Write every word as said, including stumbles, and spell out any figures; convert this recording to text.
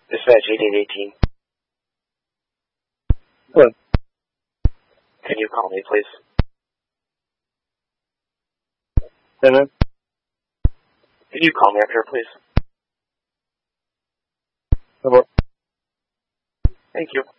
Dispatch eight eight eighteen. Hello. Can you call me, please? Hello. Can you call me up here, please? Hello. Thank you.